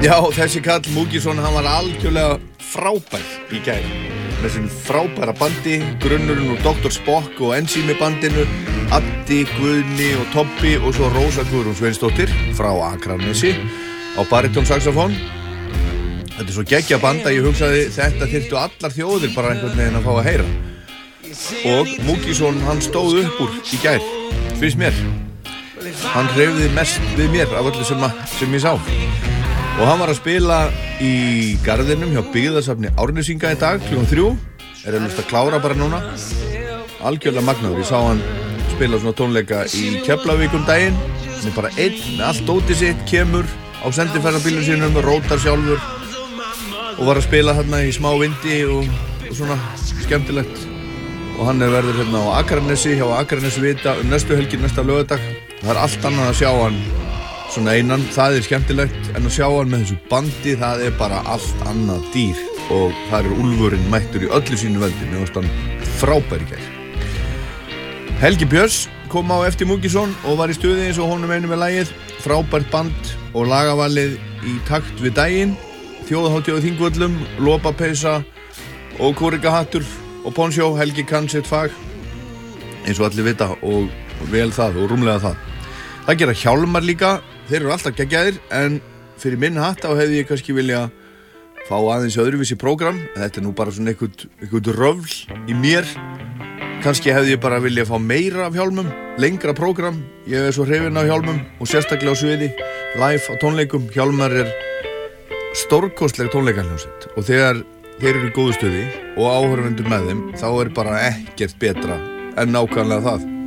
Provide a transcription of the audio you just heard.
Já, þessi kall Múkisson, hann var algjörlega frábær í gær með þessum frábæra bandi, grunnurinn úr Dr. Spock og Enzími bandinu, Addi, Guðni og Tobbi og svo Rósa Guðrún Sveinsdóttir frá Akranesi á barítónsaxofón. Þetta er svo geggja band að ég hugsaði þetta þyrftu allar þjóðir bara einhvern veginn að fá að heyra. Og Múkisson, hann stóð upp úr í gær, finnst mér. Hann hreyfði mest við mér af öllu sem ég sá. Og hann var að spila í garðinum hjá Byggðasafni Árnesinga í dag klukkan 3. Er að klára bara núna. Algjörlega magnaður. Ég sá hann spila svona tónleika í Keflavík daginn. Hann er bara einn með allt dótið sitt, kemur á sendiferðarbílnum sínum, rótar sjálfur og var að spila hérna í smá vindi og svona skemmtilegt. Og hann verður hérna á Akranesi hjá Akranesi Vita næstu helgi, næsta laugardag. Það er allt annað að sjá hann svona einan, það er skemmtilegt, en að sjá hann með þessu bandi, það er bara allt annað dýr og það er úlfurinn mættur í öllu sínu veldi, mér finnst hann frábær í gær. Helgi Björns kom á eftir Múkisson og var í stuði eins og honum einu með lagið, frábært band og lagavalið í takt við daginn, þjóðahátíð á Þingvöllum, lopapeysa og kúrikahattur og ponsjó. Helgi kann sitt fag eins og allir vita og vel það og rúmlega það. Það gera hjálmar líka. Þeir eru alltaf geggjaðir, en fyrir minn hatt þá hefði ég kannski vilja fá aðeins öðruvísi prógram. Þetta er nú bara svona eitthvað röfl í mér. Kannski hefði ég bara vilja fá meira af hjálmum, lengra prógram. Ég er svo hrifinn af hjálmum og sérstaklega á sviði, live á tónleikum. Hjálmar er stórkostleg tónleikaljónsett og þegar þeir eru í góðu stuði og áhorfendur með þeim, þá er bara ekkert betra en nákvæmlega það.